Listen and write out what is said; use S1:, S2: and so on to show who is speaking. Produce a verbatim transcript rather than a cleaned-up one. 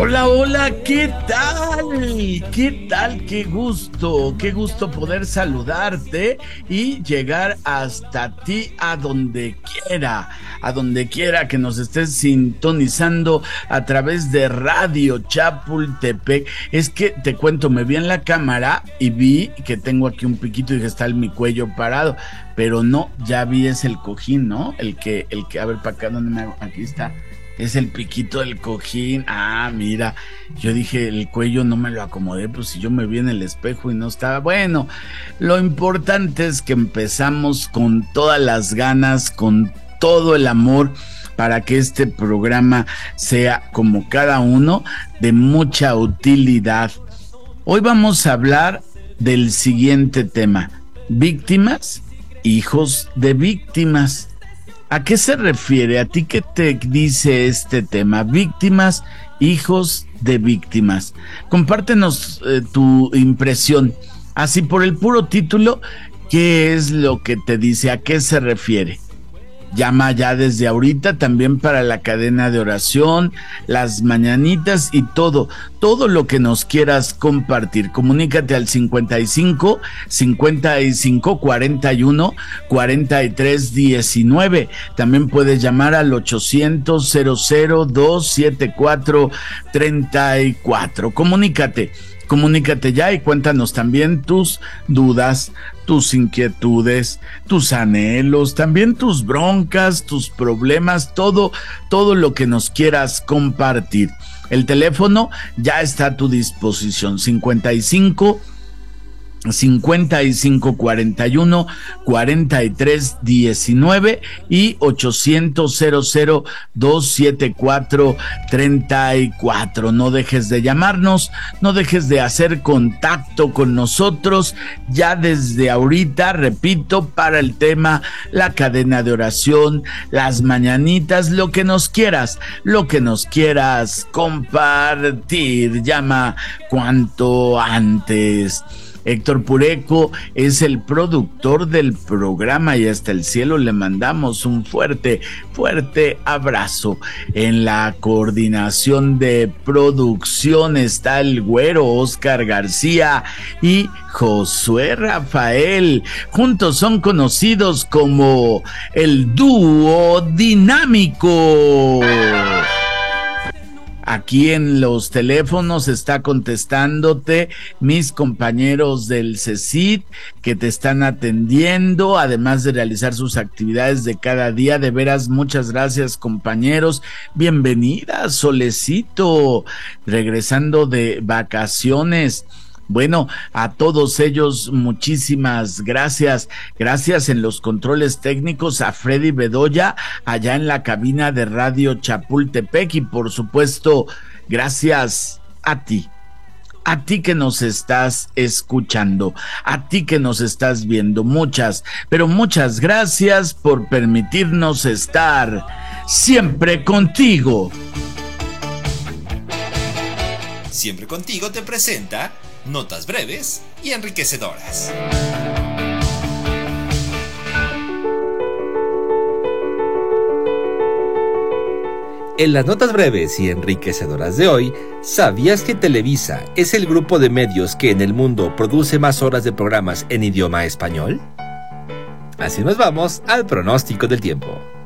S1: Hola, hola, ¿qué tal? ¿Qué tal? Qué gusto, qué gusto poder saludarte y llegar hasta ti a donde quiera, a donde quiera que nos estés sintonizando a través de Radio Chapultepec. Es que te cuento, me vi en la cámara y vi que tengo aquí un piquito y que está en mi cuello parado, pero no, ya vi es el cojín, ¿no? El que, el que, a ver, para acá, ¿dónde me hago? Aquí está. Es el piquito del cojín. Ah, mira, yo dije, el cuello no me lo acomodé, pues si yo me vi en el espejo y no estaba. Bueno, lo importante es que empezamos con todas las ganas, con todo el amor, para que este programa sea, como cada uno, de mucha utilidad. Hoy vamos a hablar del siguiente tema: víctimas, hijos de víctimas. ¿A qué se refiere? ¿A ti qué te dice este tema? Víctimas, hijos de víctimas. Compártenos eh, tu impresión. Así por el puro título, ¿qué es lo que te dice? ¿A qué se refiere? Llama ya desde ahorita también para la cadena de oración, las mañanitas y todo, todo lo que nos quieras compartir. Comunícate al cincuenta y cinco, cincuenta y cinco, cuarenta y uno, cuarenta y tres, diecinueve. También puedes llamar al ochocientos, cero cero, dos setenta y cuatro, treinta y cuatro. Comunícate. Comunícate ya y cuéntanos también tus dudas, tus inquietudes, tus anhelos, también tus broncas, tus problemas, todo, todo lo que nos quieras compartir. El teléfono ya está a tu disposición: cincuenta y cinco, cincuenta y cinco, cuarenta y uno, cuarenta y tres, diecinueve y ochocientos, cero cero, dos setenta y cuatro, treinta y cuatro. No dejes de llamarnos, no dejes de hacer contacto con nosotros ya desde ahorita, repito, para el tema, la cadena de oración, las mañanitas, lo que nos quieras, lo que nos quieras compartir. Llama cuanto antes. Héctor Pureco es el productor del programa y hasta el cielo le mandamos un fuerte, fuerte abrazo. En la coordinación de producción está el güero Oscar García y Josué Rafael. Juntos son conocidos como el dúo dinámico. Aquí en los teléfonos está contestándote mis compañeros del CECIT que te están atendiendo, además de realizar sus actividades de cada día. De veras, muchas gracias, compañeros. Bienvenida, Solecito, regresando de vacaciones. Bueno, a todos ellos muchísimas gracias. Gracias en los controles técnicos a Freddy Bedoya, allá en la cabina de Radio Chapultepec, y por supuesto, gracias a ti. A ti que nos estás escuchando, a ti que nos estás viendo. Muchas, pero muchas gracias por permitirnos estar siempre contigo.
S2: Siempre contigo te presenta notas breves y enriquecedoras.
S3: En las notas breves y enriquecedoras de hoy, ¿sabías que Televisa es el grupo de medios que en el mundo produce más horas de programas en idioma español? Así nos vamos al pronóstico del tiempo.